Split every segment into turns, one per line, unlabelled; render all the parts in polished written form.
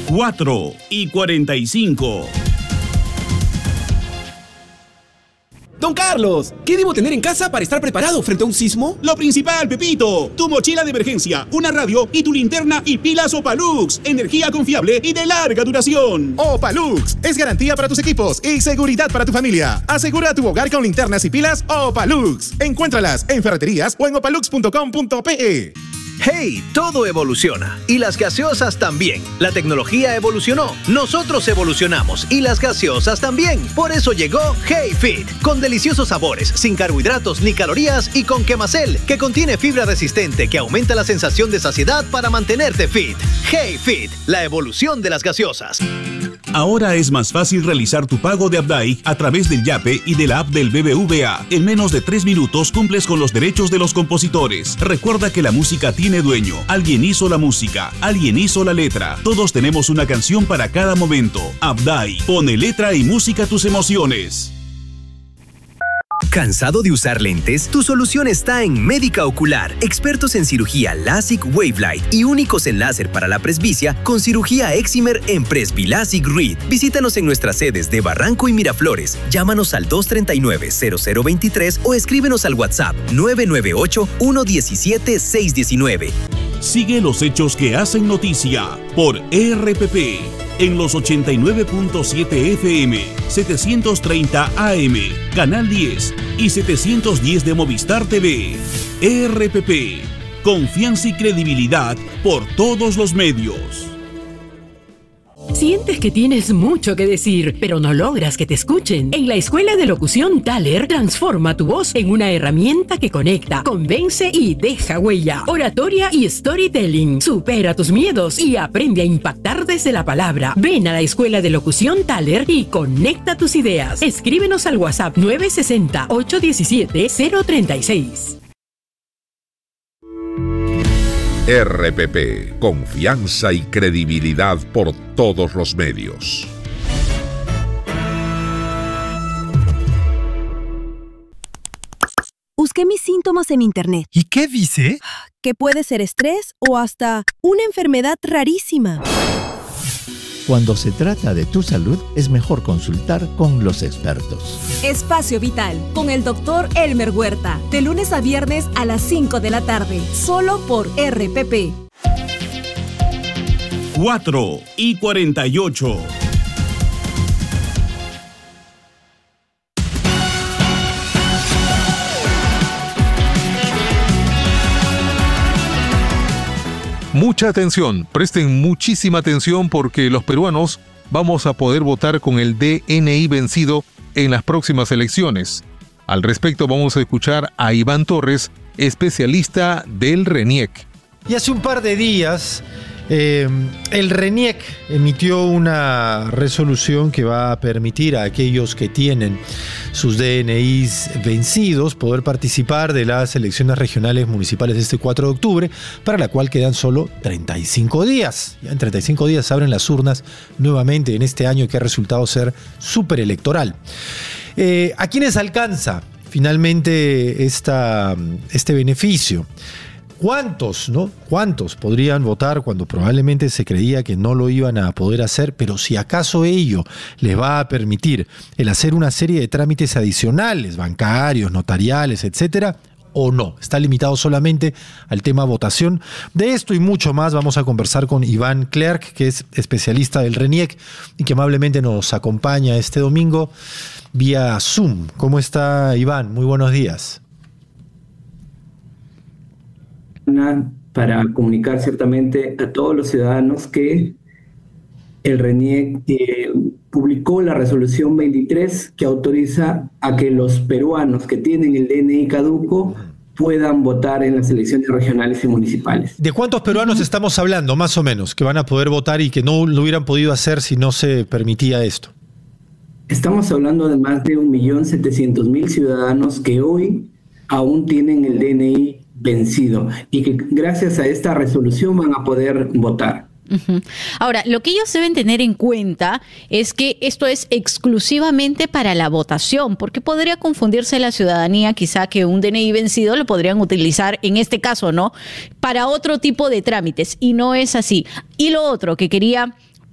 4:45.
Don Carlos, ¿qué debo tener en casa para estar preparado frente a un sismo?
Lo principal, Pepito, tu mochila de emergencia, una radio y tu linterna y pilas Opalux, energía confiable y de larga duración.
Opalux es garantía para tus equipos y seguridad para tu familia. Asegura tu hogar con linternas y pilas Opalux. Encuéntralas en ferreterías o en opalux.com.pe.
¡Hey! Todo evoluciona. Y las gaseosas también. La tecnología evolucionó. Nosotros evolucionamos. Y las gaseosas también. Por eso llegó Hey Fit. Con deliciosos sabores, sin carbohidratos ni calorías y con Quemacel, que contiene fibra resistente que aumenta la sensación de saciedad para mantenerte fit. Hey Fit. La evolución de las gaseosas.
Ahora es más fácil realizar tu pago de Abdai a través del Yape y de la app del BBVA. En menos de 3 minutos cumples con los derechos de los compositores. Recuerda que la música tiene dueño. Alguien hizo la música, alguien hizo la letra. Todos tenemos una canción para cada momento. Abdai, pone letra y música a tus emociones.
¿Cansado de usar lentes? Tu solución está en Médica Ocular, expertos en cirugía LASIK Wavelight y únicos en láser para la presbicia con cirugía Excimer en Presbilasic Reed. Visítanos en nuestras sedes de Barranco y Miraflores. Llámanos al 239-0023 o escríbenos al WhatsApp 998-117-619.
Sigue los hechos que hacen noticia por RPP en los 89.7 FM, 730 AM, Canal 10 y 710 de Movistar TV. RPP, confianza y credibilidad por todos los medios.
¿Sientes que tienes mucho que decir, pero no logras que te escuchen? En la Escuela de Locución Thaler, transforma tu voz en una herramienta que conecta, convence y deja huella. Oratoria y storytelling. Supera tus miedos y aprende a impactar desde la palabra. Ven a la Escuela de Locución Thaler y conecta tus ideas. Escríbenos al WhatsApp 960-817-036.
RPP, confianza y credibilidad por todos los medios.
Busqué mis síntomas en internet.
¿Y qué dice?
Que puede ser estrés o hasta una enfermedad rarísima.
Cuando se trata de tu salud, es mejor consultar con los expertos.
Espacio Vital, con el Dr. Elmer Huerta, de lunes a viernes a las 5 de la tarde, solo por RPP.
4:48.
Mucha atención, presten muchísima atención porque los peruanos vamos a poder votar con el DNI vencido en las próximas elecciones. Al respecto vamos a escuchar a Iván Torres, especialista del RENIEC.
Y hace un par de días el RENIEC emitió una resolución que va a permitir a aquellos que tienen sus DNIs vencidos poder participar de las elecciones regionales municipales de este 4 de octubre, para la cual quedan solo 35 días. Ya en 35 días se abren las urnas nuevamente en este año que ha resultado ser súper electoral. ¿A quiénes alcanza finalmente este beneficio? ¿Cuántos podrían votar cuando probablemente se creía que no lo iban a poder hacer? Pero si acaso ello les va a permitir el hacer una serie de trámites adicionales, bancarios, notariales, etcétera, o no. Está limitado solamente al tema votación. De esto y mucho más vamos a conversar con Iván Clerc, que es especialista del RENIEC y que amablemente nos acompaña este domingo vía Zoom. ¿Cómo está, Iván? Muy buenos días.
Para comunicar ciertamente a todos los ciudadanos que el RENIEC publicó la resolución 23 que autoriza a que los peruanos que tienen el DNI caduco puedan votar en las elecciones regionales y municipales.
¿De cuántos peruanos estamos hablando, más o menos, que van a poder votar y que no lo hubieran podido hacer si no se permitía esto?
Estamos hablando de más de 1.700.000 ciudadanos que hoy aún tienen el DNI vencido y que gracias a esta resolución van a poder votar.
Ahora, lo que ellos deben tener en cuenta es que esto es exclusivamente para la votación, porque podría confundirse la ciudadanía, quizá que un DNI vencido lo podrían utilizar, en este caso, ¿no?, para otro tipo de trámites, y no es así. Y lo otro que quería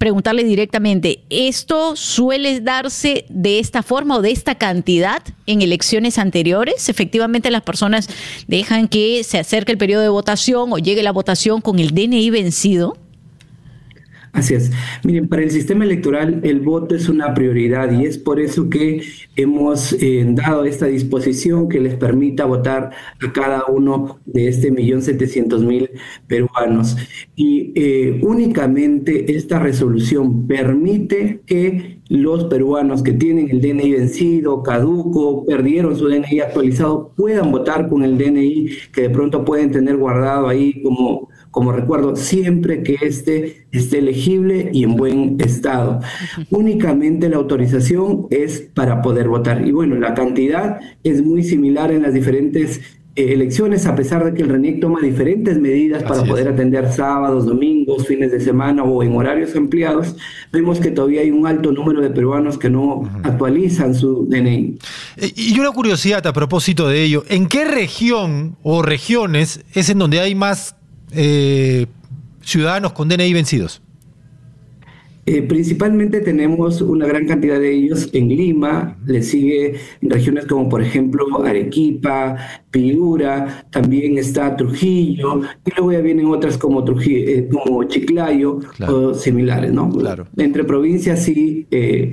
preguntarle directamente, ¿esto suele darse de esta forma o de esta cantidad en elecciones anteriores? ¿Efectivamente las personas dejan que se acerque el periodo de votación o llegue la votación con el DNI vencido?
Así es. Miren, para el sistema electoral el voto es una prioridad y es por eso que hemos dado esta disposición que les permita votar a cada uno de 1.700.000 peruanos. Y únicamente esta resolución permite que los peruanos que tienen el DNI vencido, caduco, perdieron su DNI actualizado, puedan votar con el DNI que de pronto pueden tener guardado ahí como recuerdo, siempre que esté elegible y en buen estado. Únicamente la autorización es para poder votar. Y bueno, la cantidad es muy similar en las diferentes elecciones, a pesar de que el RENIEC toma diferentes medidas para poder atender sábados, domingos, fines de semana o en horarios ampliados. Vemos que todavía hay un alto número de peruanos que no actualizan su DNI.
Y una curiosidad a propósito de ello, ¿en qué región o regiones es en donde hay más ciudadanos con DNI vencidos?
Principalmente tenemos una gran cantidad de ellos en Lima, le sigue en regiones como por ejemplo Arequipa, Piura, también está Trujillo, y luego ya vienen otras como como Chiclayo, o similares, ¿no? Claro. Entre provincias y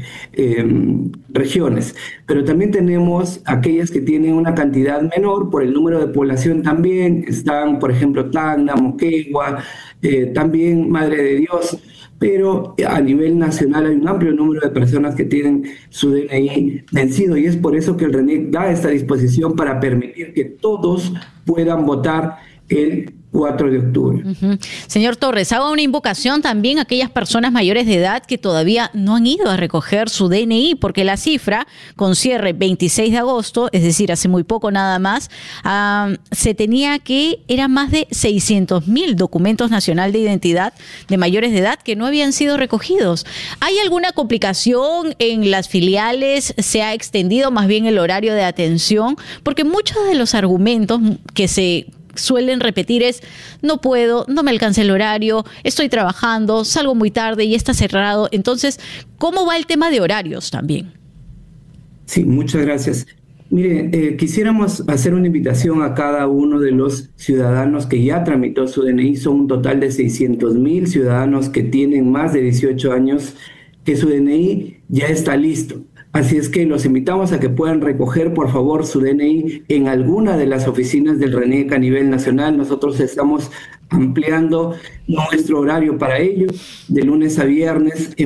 regiones. Pero también tenemos aquellas que tienen una cantidad menor por el número de población también, están por ejemplo Tacna, Moquegua, también Madre de Dios, pero a nivel nacional hay un amplio número de personas que tienen su DNI vencido y es por eso que el RENIEC da esta disposición para permitir que todos puedan votar el 4 de octubre.
Señor Torres, hago una invocación también a aquellas personas mayores de edad que todavía no han ido a recoger su DNI, porque la cifra con cierre 26 de agosto, es decir, hace muy poco nada más, se tenía que eran más de 600.000 documentos nacional de identidad de mayores de edad que no habían sido recogidos. ¿Hay alguna complicación en las filiales? ¿Se ha extendido más bien el horario de atención? Porque muchos de los argumentos que se suelen repetir es: no puedo, no me alcanza el horario, estoy trabajando, salgo muy tarde y está cerrado. Entonces, ¿cómo va el tema de horarios también?
Sí, muchas gracias. Mire, quisiéramos hacer una invitación a cada uno de los ciudadanos que ya tramitó su DNI. Son un total de 600.000 ciudadanos que tienen más de 18 años, que su DNI ya está listo. Así es que los invitamos a que puedan recoger, por favor, su DNI en alguna de las oficinas del RENIEC a nivel nacional. Nosotros estamos ampliando nuestro horario para ello, de lunes a viernes.